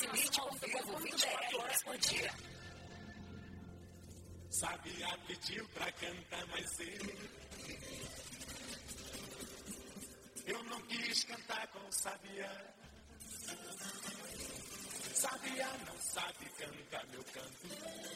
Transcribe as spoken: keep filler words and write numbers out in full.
Transmite ao vivo vinte e quatro horas por dia. Sabiá pediu pra cantar, mas eu Eu não quis cantar com Sabiá. Sabiá não sabe cantar meu canto.